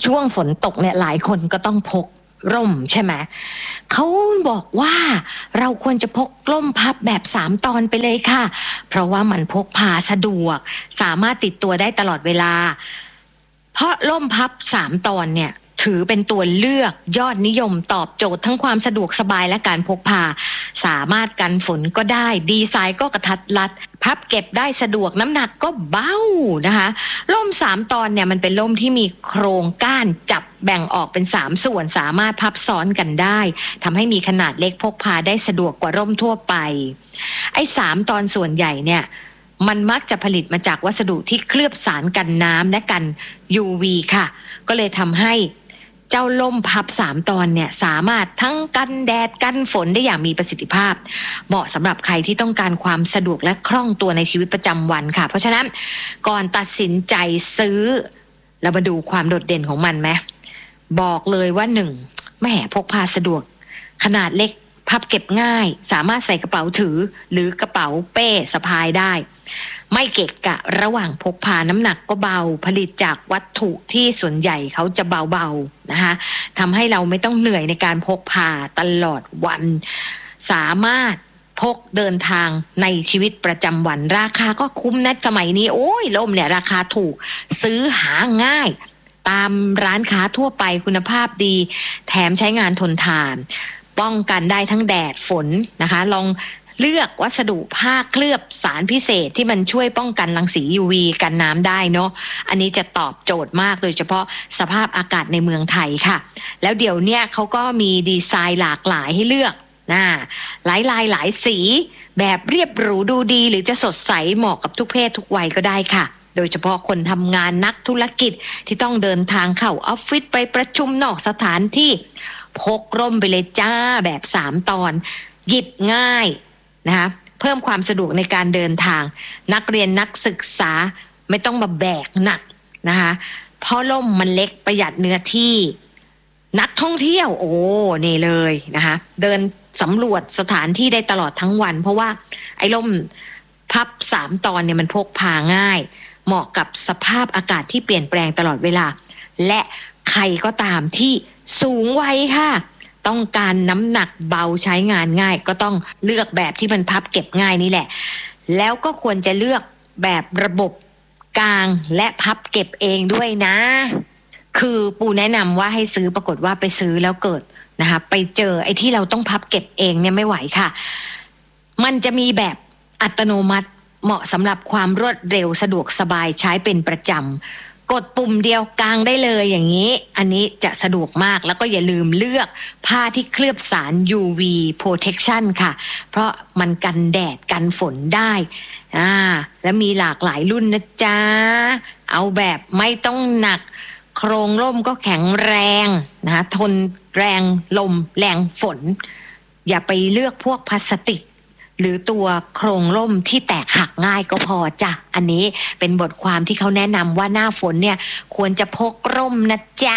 ช่วงฝนตกเนี่ยหลายคนก็ต้องพกร่มใช่ไหมเขาบอกว่าเราควรจะพกร่มพับแบบ3 ตอนไปเลยค่ะเพราะว่ามันพกพาสะดวกสามารถติดตัวได้ตลอดเวลาเพราะร่มพับ3 ตอนเนี่ยถือเป็นตัวเลือกยอดนิยมตอบโจทย์ทั้งความสะดวกสบายและการพกพาสามารถกันฝนก็ได้ดีไซน์ก็กระทัดรัดพับเก็บได้สะดวกน้ำหนักก็เบานะคะร่ม3 ตอนเนี่ยมันเป็นร่มที่มีโครงก้านจับแบ่งออกเป็น3 ส่วนสามารถพับซ้อนกันได้ทำให้มีขนาดเล็กพกพาได้สะดวกกว่าร่มทั่วไปไอ้3 ตอนส่วนใหญ่เนี่ยมันมักจะผลิตมาจากวัสดุที่เคลือบสารกันน้ำและกัน UV ค่ะก็เลยทำให้เจ้าล่มพับ3 ตอนเนี่ยสามารถทั้งกันแดดกันฝนได้อย่างมีประสิทธิภาพเหมาะสำหรับใครที่ต้องการความสะดวกและคล่องตัวในชีวิตประจำวันค่ะเพราะฉะนั้นก่อนตัดสินใจซื้อเรามาดูความโดดเด่นของมันไหมบอกเลยว่า1แหมพกพาสะดวกขนาดเล็กพับเก็บง่ายสามารถใส่กระเป๋าถือหรือกระเป๋าเป้สะพายได้ไม่เกะกะระหว่างพกพาน้ำหนักก็เบาผลิตจากวัตถุที่ส่วนใหญ่เขาจะเบาๆนะคะทำให้เราไม่ต้องเหนื่อยในการพกพาตลอดวันสามารถพกเดินทางในชีวิตประจำวันราคาก็คุ้มนะสมัยนี้โอ้ยร่มเนี่ยราคาถูกซื้อหาง่ายตามร้านค้าทั่วไปคุณภาพดีแถมใช้งานทนทานป้องกันได้ทั้งแดดฝนนะคะลองเลือกวัสดุผ้าเคลือบสารพิเศษที่มันช่วยป้องกันรังสี UV กันน้ำได้เนาะอันนี้จะตอบโจทย์มากโดยเฉพาะสภาพอากาศในเมืองไทยค่ะแล้วเดี๋ยวเนี้ยเขาก็มีดีไซน์หลากหลายให้เลือกหลายลายหลายสีแบบเรียบหรูดูดีหรือจะสดใสเหมาะกับทุกเพศทุกวัยก็ได้ค่ะโดยเฉพาะคนทำงานนักธุรกิจที่ต้องเดินทางเข้าออฟฟิศไปประชุมนอกสถานที่พกร่มไปเลยจ้าแบบ3 ตอนหยิบง่ายนะคะเพิ่มความสะดวกในการเดินทางนักเรียนนักศึกษาไม่ต้องมาแบกหนักนะคะเพราะร่มมันเล็กประหยัดเนื้อที่นักท่องเที่ยวโอ้นี่เลยนะคะเดินสำรวจสถานที่ได้ตลอดทั้งวันเพราะว่าไอ้ร่มพับ3 ตอนเนี่ยมันพกพาง่ายเหมาะกับสภาพอากาศที่เปลี่ยนแปลงตลอดเวลาและใครก็ตามที่สูงวัยค่ะต้องการน้ำหนักเบาใช้งานง่ายก็ต้องเลือกแบบที่มันพับเก็บง่ายนี่แหละแล้วก็ควรจะเลือกแบบระบบกางและพับเก็บเองด้วยนะคือปูแนะนำว่าให้ซื้อปรากฏว่าไปซื้อแล้วเกิดนะคะไปเจอไอ้ที่เราต้องพับเก็บเองเนี่ยไม่ไหวค่ะมันจะมีแบบอัตโนมัติเหมาะสำหรับความรวดเร็วสะดวกสบายใช้เป็นประจำกดปุ่มเดียวกางได้เลยอย่างนี้อันนี้จะสะดวกมากแล้วก็อย่าลืมเลือกผ้าที่เคลือบสาร UV Protection ค่ะเพราะมันกันแดดกันฝนได้และมีหลากหลายรุ่นนะจ๊ะเอาแบบไม่ต้องหนักโครงร่มก็แข็งแรงนะทนแรงลมแรงฝนอย่าไปเลือกพวกพลาสติกหรือตัวโครงร่มที่แตกหักง่ายก็พอจ้ะอันนี้เป็นบทความที่เขาแนะนำว่าหน้าฝนเนี่ยควรจะพกร่มนะจ๊ะ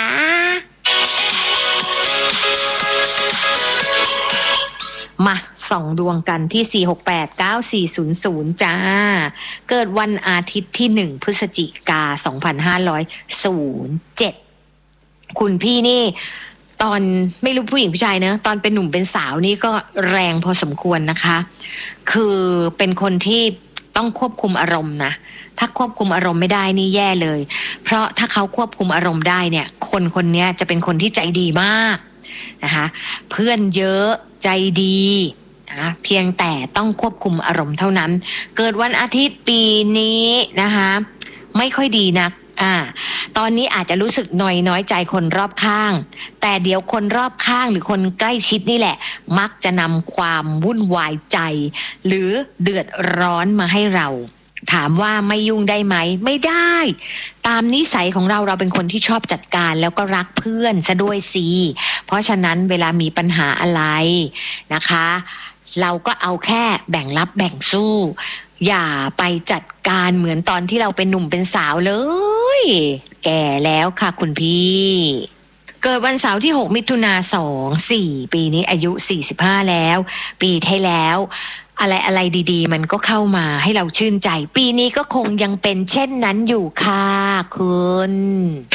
มาส่องดวงกันที่4689400จ้าเกิดวันอาทิตย์ที่1พฤศจิกายน2507คุณพี่นี่ตอนไม่รู้ผู้หญิงผู้ชายนะตอนเป็นหนุ่มเป็นสาวนี่ก็แรงพอสมควรนะคะคือเป็นคนที่ต้องควบคุมอารมณ์นะถ้าควบคุมอารมณ์ไม่ได้นี่แย่เลยเพราะถ้าเขาควบคุมอารมณ์ได้เนี่ยคนนี้จะเป็นคนที่ใจดีมากนะคะเพื่อนเยอะใจดีนะเพียงแต่ต้องควบคุมอารมณ์เท่านั้นเกิดวันอาทิตย์ปีนี้นะคะไม่ค่อยดีนักตอนนี้อาจจะรู้สึกน้อยใจคนรอบข้างแต่เดี๋ยวคนรอบข้างหรือคนใกล้ชิดนี่แหละมักจะนำความวุ่นวายใจหรือเดือดร้อนมาให้เราถามว่าไม่ยุ่งได้ไหมไม่ได้ตามนิสัยของเราเป็นคนที่ชอบจัดการแล้วก็รักเพื่อนซะด้วยสิเพราะฉะนั้นเวลามีปัญหาอะไรนะคะเราก็เอาแค่แบ่งรับแบ่งสู้อย่าไปจัดการเหมือนตอนที่เราเป็นหนุ่มเป็นสาวเลยแก่แล้วค่ะคุณพี่เกิดวันเสาร์ที่6มิถุนายน24ปีนี้อายุ45แล้วปีที่แล้วอะไรดีๆมันก็เข้ามาให้เราชื่นใจปีนี้ก็คงยังเป็นเช่นนั้นอยู่ค่ะคุณ